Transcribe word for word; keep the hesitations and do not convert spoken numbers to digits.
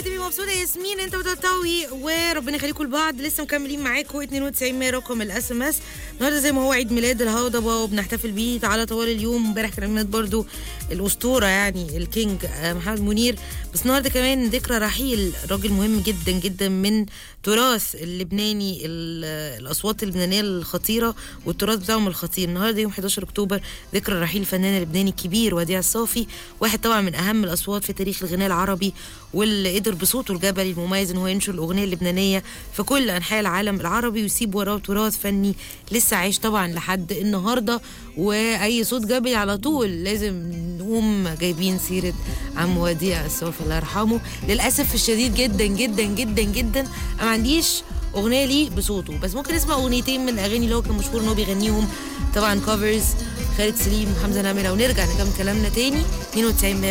بتبقي مبسوطه ياسمين انت وتطوي وربنا يخليكم لبعض. لسه مكملين معاكم اتنين وتسعين مية رقم الاس ام اس. النهارده زي ما هو عيد ميلاد الهضبه وبنحتفل بيه على طوال اليوم. امبارح كان عيد ميلاد برضو الاسطوره يعني الكينج محمد منير. بس النهارده كمان ذكرى رحيل راجل مهم جدا جدا من تراث اللبناني، الاصوات اللبنانيه الخطيره والتراث بتاعهم الخطير. النهارده يوم حداشر اكتوبر ذكرى رحيل الفنان اللبناني الكبير وديع الصافي، واحد طبعا من اهم الاصوات في تاريخ الغناء العربي، واللي قدر بصوته الجبلي المميز ان هو ينشر الاغنيه اللبنانيه في كل انحاء العالم العربي ويسيب وراه تراث فني لسه عايش طبعا لحد النهارده. واي صوت جبلي على طول لازم نقوم جايبين سيره عم وديع الصافي الله يرحمه. للاسف الشديد جدا جدا جدا جدا ما عنديش اغنيه ليه بصوته، بس ممكن نسمع اغنيتين من الاغاني اللي هو كان مشهور ان هو بيغنيهم، طبعا كفرز خالد سليم وحمزه نمره، ونرجع نكمل كلامنا تاني. اتنين وتسعين